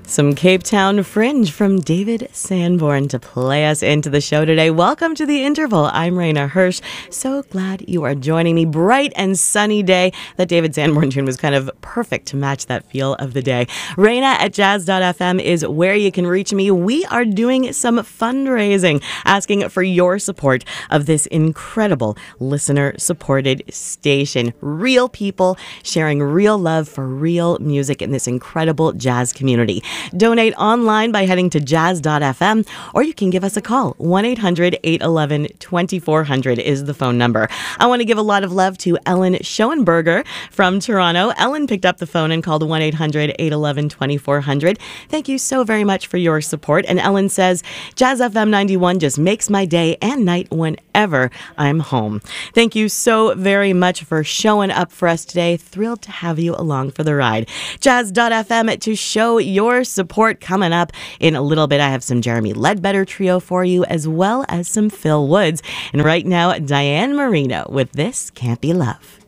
Some Cape Town Fringe from David Sanborn to play us into the show today. Welcome to The Interval. I'm Raina Hirsch. So glad you are joining me. Bright and sunny day. That David Sanborn tune was kind of perfect to match that feel of the day. Raina at jazz.fm is where you can reach me. We are doing some fundraising, asking for your support of this incredible listener-supported station. Real people sharing real love for real music in this incredible jazz community. Donate online by heading to jazz.fm, or you can give us a call. 1-800-811-2400 is the phone number. I want to give a lot of love to Ellen Schoenberger from Toronto. Ellen picked up the phone and called 1-800-811-2400. Thank you so very much for your support. And Ellen says, Jazz FM 91 just makes my day and night whenever I'm home. Thank you so very much for showing up for us today. Thrilled to have you along for the ride. Jazz.fm to show your support. Coming up in a little bit, I have some Jeremy Ledbetter trio for you, as well as some Phil Woods. And right now, Diane Marino with This Can't Be Love.